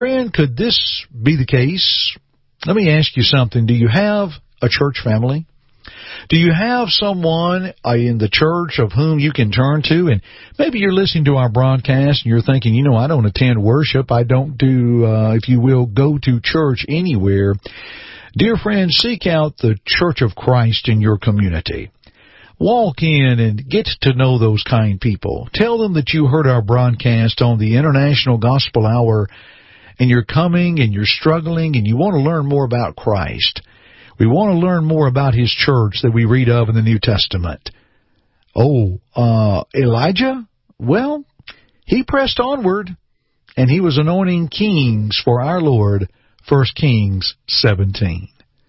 Friend, could this be the case? Let me ask you something. Do you have a church family? Do you have someone in the church of whom you can turn to? And maybe you're listening to our broadcast and you're thinking, I don't attend worship. I don't do, if you will, go to church anywhere. Dear friends, seek out the Church of Christ in your community. Walk in and get to know those kind people. Tell them that you heard our broadcast on the International Gospel Hour, and you're coming and you're struggling and you want to learn more about Christ. We want to learn more about His church that we read of in the New Testament. Elijah? Well, he pressed onward, and he was anointing kings for our Lord, 1 Kings 17.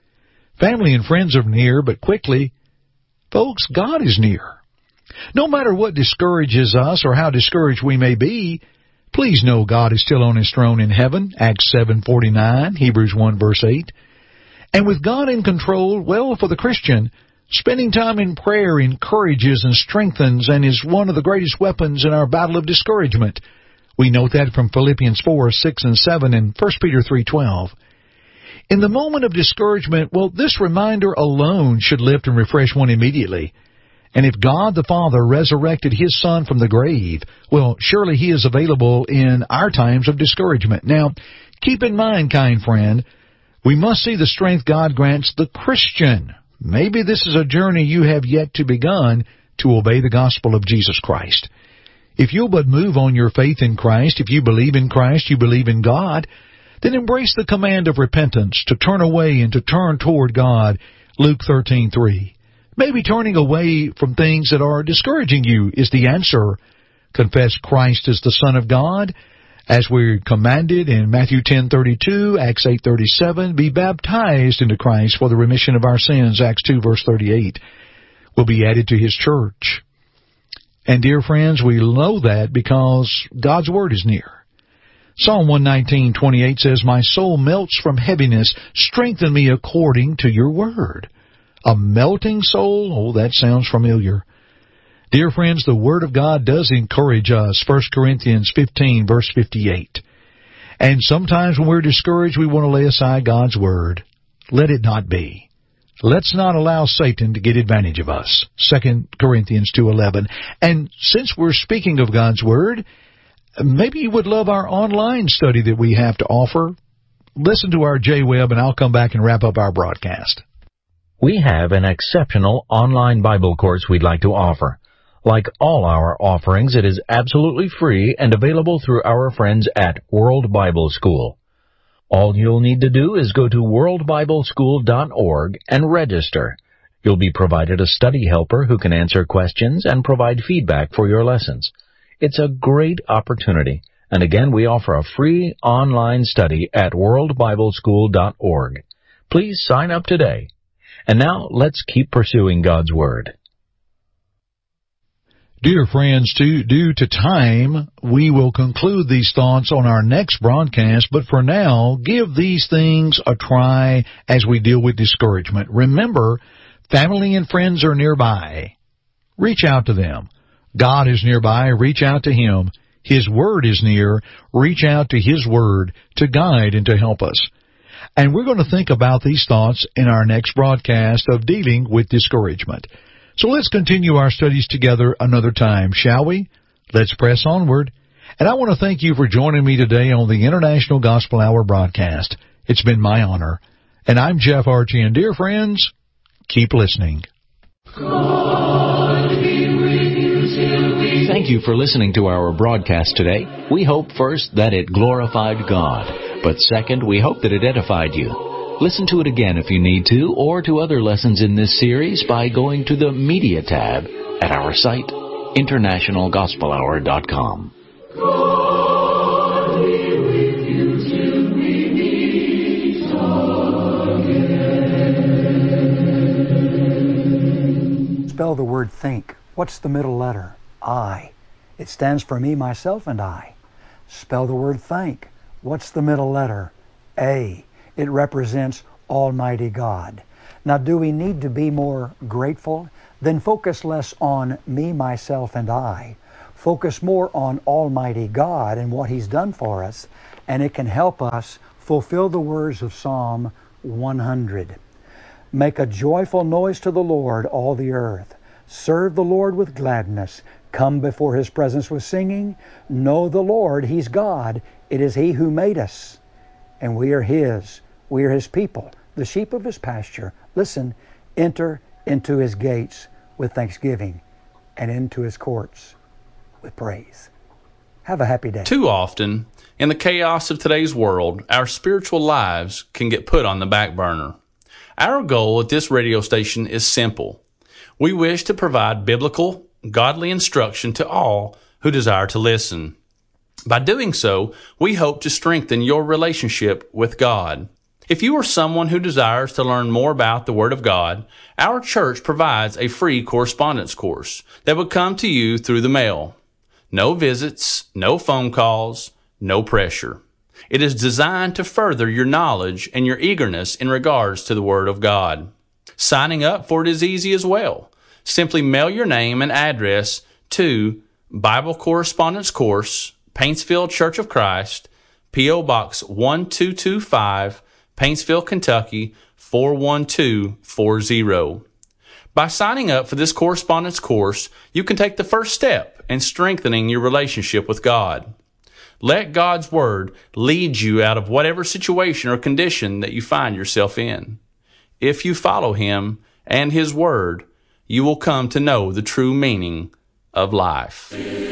Family and friends are near, but quickly, folks, God is near. No matter what discourages us or how discouraged we may be, please know God is still on His throne in heaven, Acts 7:49, Hebrews 1 verse 8. And with God in control, well, for the Christian, spending time in prayer encourages and strengthens and is one of the greatest weapons in our battle of discouragement. We note that from Philippians 4:6 and 7 and 1 Peter 3:12. In the moment of discouragement, well, this reminder alone should lift and refresh one immediately. And if God the Father resurrected His Son from the grave, well, surely He is available in our times of discouragement. Now, keep in mind, kind friend, we must see the strength God grants the Christian. Maybe this is a journey you have yet to begin to obey the gospel of Jesus Christ. If you'll but move on your faith in Christ, if you believe in Christ, you believe in God, then embrace the command of repentance to turn away and to turn toward God, Luke 13:3. Maybe turning away from things that are discouraging you is the answer. Confess Christ as the Son of God, as we're commanded in Matthew 10:32, Acts 8:37. Be baptized into Christ for the remission of our sins, Acts 2 verse 38. Will be added to His church. And dear friends, we know that because God's Word is near. Psalm 119:28 says, My soul melts from heaviness. Strengthen me according to your word. A melting soul? That sounds familiar. Dear friends, the Word of God does encourage us. 1 Corinthians 15, verse 58. And sometimes when we're discouraged, we want to lay aside God's Word. Let it not be. Let's not allow Satan to get advantage of us. 2 Corinthians 2:11. And since we're speaking of God's Word, maybe you would love our online study that we have to offer. Listen to our J-Web, and I'll come back and wrap up our broadcast. We have an exceptional online Bible course we'd like to offer. Like all our offerings, it is absolutely free and available through our friends at World Bible School. All you'll need to do is go to worldbibleschool.org and register. You'll be provided a study helper who can answer questions and provide feedback for your lessons. It's a great opportunity. And again, we offer a free online study at worldbibleschool.org. Please sign up today. And now, let's keep pursuing God's Word. Dear friends, due to time, we will conclude these thoughts on our next broadcast, but for now, give these things a try as we deal with discouragement. Remember, family and friends are nearby. Reach out to them. God is nearby. Reach out to Him. His Word is near. Reach out to His Word to guide and to help us. And we're going to think about these thoughts in our next broadcast of dealing with discouragement. So let's continue our studies together another time, shall we? Let's press onward. And I want to thank you for joining me today on the International Gospel Hour broadcast. It's been my honor. And I'm Jeff Archie, and dear friends, keep listening. Thank you for listening to our broadcast today. We hope first that it glorified God. But second, we hope that it edified you. Listen to it again if you need to, or to other lessons in this series by going to the Media tab at our site, internationalgospelhour.com. God be with you till we meet again. Spell the word think. What's the middle letter? I. It stands for me, myself, and I. Spell the word thank. What's the middle letter? A. It represents Almighty God. Now, do we need to be more grateful? Then focus less on me, myself, and I. Focus more on Almighty God and what He's done for us, and it can help us fulfill the words of Psalm 100. Make a joyful noise to the Lord, all the earth. Serve the Lord with gladness. Come before His presence with singing. Know the Lord, He's God. It is He who made us, and we are His. We are His people, the sheep of His pasture. Listen, enter into His gates with thanksgiving and into His courts with praise. Have a happy day. Too often, in the chaos of today's world, our spiritual lives can get put on the back burner. Our goal at this radio station is simple. We wish to provide biblical, godly instruction to all who desire to listen. By doing so, we hope to strengthen your relationship with God. If you are someone who desires to learn more about the Word of God, our church provides a free correspondence course that would come to you through the mail. No visits, no phone calls, no pressure. It is designed to further your knowledge and your eagerness in regards to the Word of God. Signing up for it is easy as well. Simply mail your name and address to Bible Correspondence Course, Paintsville Church of Christ, P.O. Box 1225, Paintsville, Kentucky 41240. By signing up for this correspondence course, you can take the first step in strengthening your relationship with God. Let God's Word lead you out of whatever situation or condition that you find yourself in. If you follow Him and His Word, you will come to know the true meaning of life.